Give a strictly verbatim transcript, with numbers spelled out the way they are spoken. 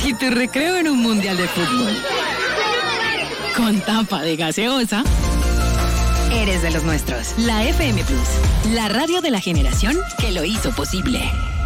y tu recreo en un mundial de fútbol. Con tapa de gaseosa. Eres de los nuestros. La F M Plus, la radio de la generación que lo hizo posible.